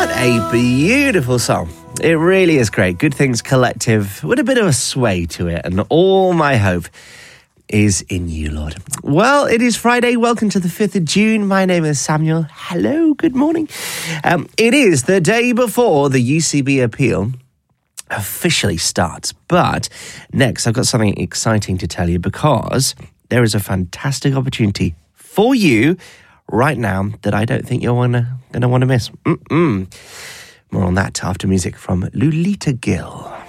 What a beautiful song. It really is great. Good Things Collective with a bit of a sway to it. And all my hope is in you, Lord. Well, it is Friday. Welcome to the 5th of June. My name is Samuel. Hello, good morning. It is the day before the UCB appeal officially starts. But next, I've got something exciting to tell you because there is a fantastic opportunity for you right now that I don't think you're going to want to miss. More on that after music from Lolita Gill.